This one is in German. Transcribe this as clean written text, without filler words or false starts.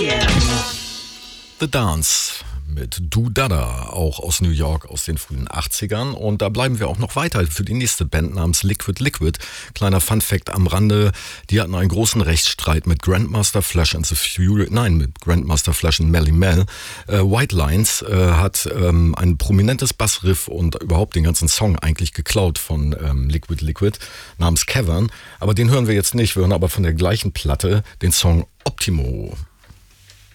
The Dance mit Du Dada, auch aus New York aus den frühen 80ern. Und da bleiben wir auch noch weiter für die nächste Band namens Liquid Liquid. Kleiner Funfact am Rande, die hatten einen großen Rechtsstreit mit Grandmaster Flash and the mit Grandmaster Flash und Melly Mel. White Lines hat ein prominentes Bassriff und überhaupt den ganzen Song eigentlich geklaut von Liquid Liquid namens Cavern. Aber den hören wir jetzt nicht, wir hören aber von der gleichen Platte den Song Optimo.